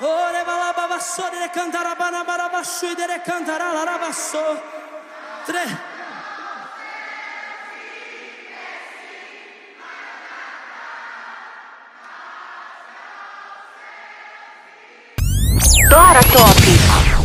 Ore balababasso de cantara banabarabasso de cantara larabasso. Dora Top.